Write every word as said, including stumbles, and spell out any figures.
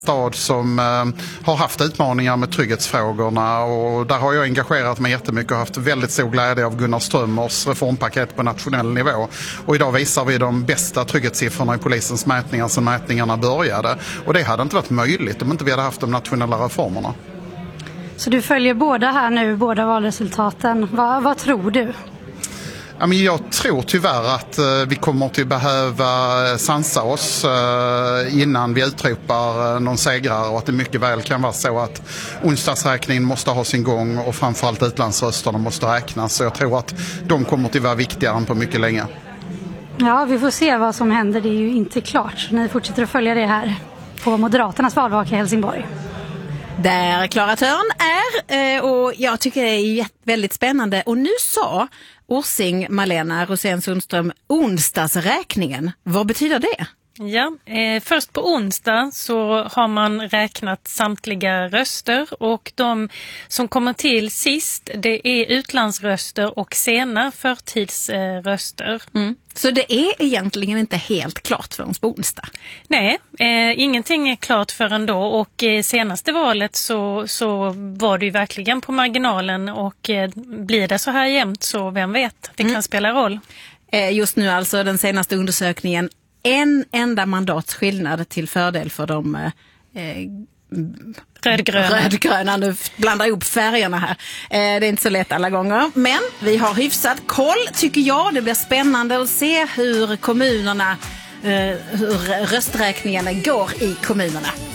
Stad som eh, har haft utmaningar med trygghetsfrågorna, och där har jag engagerat mig jättemycket och haft väldigt stor glädje av Gunnar Strömmers reformpaket på nationell nivå. Och idag visar vi de bästa trygghetssiffrorna i polisens mätningar sedan mätningarna började. Och det hade inte varit möjligt om inte vi hade haft de nationella reformerna. Så du följer båda här nu, båda valresultaten. Va, vad tror du? Jag tror tyvärr att vi kommer att behöva sansa oss innan vi utropar någon segrare, och att det mycket väl kan vara så att onsdagsräkningen måste ha sin gång och framförallt utlandsrösterna måste räknas. Så jag tror att de kommer att vara viktigare än på mycket länge. Ja, vi får se vad som händer. Det är ju inte klart. Ni fortsätter att följa det här på Moderaternas valvaka i Helsingborg. Där Klara Törn är, och jag tycker det är väldigt spännande. Och nu sa Orsing Malena Rosén Sundström onsdagsräkningen. Vad betyder det? Ja, eh, först på onsdag så har man räknat samtliga röster, och de som kommer till sist, det är utlandsröster och sena förtidsröster. Eh, mm. Så det är egentligen inte helt klart förrän på onsdag? Nej, eh, ingenting är klart förrän då, och eh, senaste valet så, så var det ju verkligen på marginalen, och eh, blir det så här jämnt så vem vet, det kan mm. spela roll. Eh, just nu alltså den senaste undersökningen, en enda mandats skillnad till fördel för de eh, rödgröna. rödgröna. Nu blandar jag ihop färgerna här. Eh, det är inte så lätt alla gånger. Men vi har hyfsat koll, tycker jag. Det blir spännande att se hur kommunerna, eh, hur rösträkningarna går i kommunerna.